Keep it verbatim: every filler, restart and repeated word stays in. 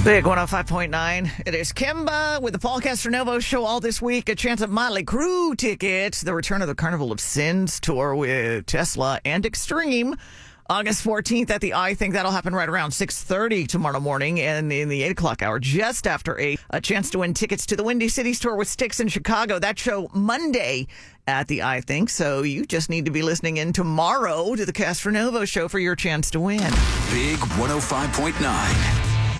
Big one oh five point nine. It is Kimba with the Paul Castronovo Show all this week. A chance at Motley Crue tickets. The return of the Carnival of Sins tour with Tesla and Extreme. August fourteenth at the I Think. That'll happen right around six thirty tomorrow morning and in the eight o'clock hour, just after eight. A chance to win tickets to the Windy Cities tour with Styx in Chicago. That show Monday at the I Think. So you just need to be listening in tomorrow to the Castronovo Show for your chance to win. Big one oh five point nine.